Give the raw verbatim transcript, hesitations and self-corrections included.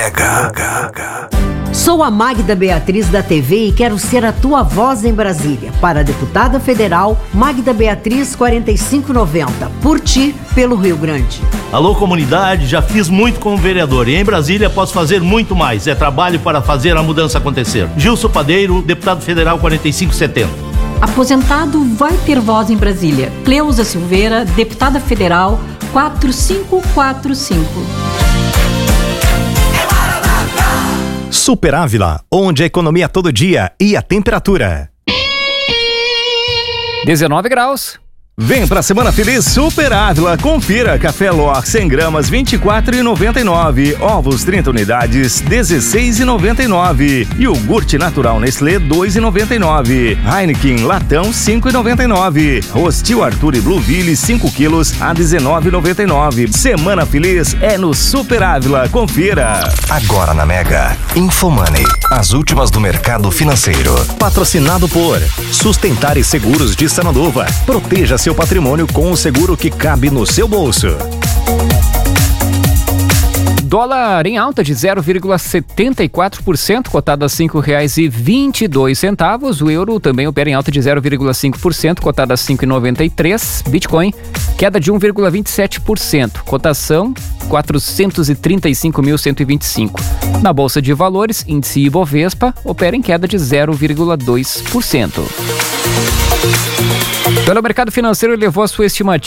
Sou a Magda Beatriz da T V e quero ser a tua voz em Brasília. Para a deputada federal, Magda Beatriz quarenta e cinco noventa. Por ti, pelo Rio Grande. Alô, comunidade, já fiz muito como vereador e em Brasília posso fazer muito mais. É trabalho para fazer a mudança acontecer. Gilson Padeiro, deputado federal quarenta e cinco setenta. Aposentado vai ter voz em Brasília. Cleusa Silveira, deputada federal quatro cinco quatro cinco. Super Ávila, onde a economia todo dia e a temperatura. dezenove graus. Vem pra Semana Feliz Super Ávila. Confira: café Lor cem gramas vinte e quatro reais e noventa e nove centavos, ovos trinta unidades dezesseis reais e noventa e nove centavos, iogurte natural Nestlé dois reais e noventa e nove centavos, Heineken latão cinco reais e noventa e nove centavos, Rostil Arthur e Blueville cinco quilos a dezenove reais e noventa e nove centavos. Semana Feliz é no Super Ávila. Confira. Agora na Mega, Infomoney, as últimas do mercado financeiro. Patrocinado por Sustentar e Seguros de Sananduva. Proteja seu patrimônio com o seguro que cabe no seu bolso. Dólar em alta de zero vírgula setenta e quatro por cento, cotado a cinco reais e vinte e dois centavos. O euro também opera em alta de zero vírgula cinco por cento, cotado a cinco reais e noventa e três. Bitcoin, queda de um vírgula vinte e sete por cento, cotação quatrocentos e trinta e cinco mil cento e vinte e cinco. Na Bolsa de Valores, índice Ibovespa opera em queda de zero vírgula dois por cento. Pelo mercado financeiro, elevou a sua estimativa